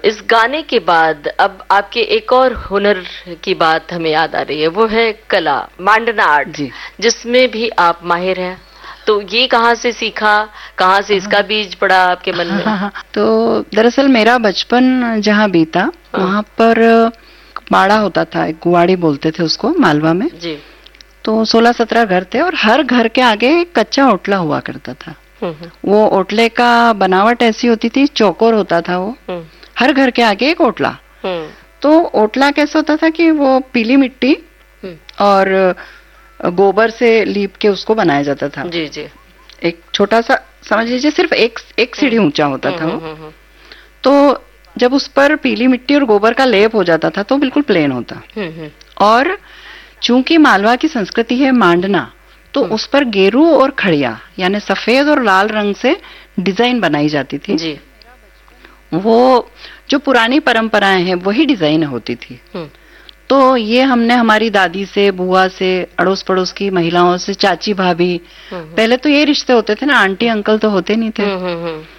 इस गाने के बाद अब आपके एक और हुनर की बात हमें याद आ रही है, वो है कला, मांडना आर्ट जी। जिसमें भी आप माहिर हैं। तो ये कहाँ से सीखा, कहाँ से इसका बीज पड़ा आपके मन में? तो दरअसल मेरा बचपन जहाँ बीता वहाँ पर बाड़ा होता था, एक गुवाड़ी बोलते थे उसको मालवा में जी। तो 16-17 घर थे और हर घर के आगे एक कच्चा ओटला हुआ करता था। वो ओटले का बनावट ऐसी होती थी, चौकोर होता था वो, हर घर के आगे एक ओटला। तो ओटला कैसा होता था कि वो पीली मिट्टी और गोबर से लीप के उसको बनाया जाता था। जी जी। एक छोटा सा समझ लीजिए सिर्फ एक सीढ़ी ऊंचा होता था वो। तो जब उस पर पीली मिट्टी और गोबर का लेप हो जाता था तो बिल्कुल प्लेन होता। और चूंकि मालवा की संस्कृति है मांडना, तो उस पर गेरू और खड़िया यानी सफेद और लाल रंग से डिजाइन बनाई जाती थी जी। वो जो पुरानी परंपराएं हैं वही डिजाइन होती थी। तो ये हमने हमारी दादी से, बुआ से, अड़ोस पड़ोस की महिलाओं से, चाची भाभी, पहले तो ये रिश्ते होते थे ना, आंटी अंकल तो होते नहीं थे,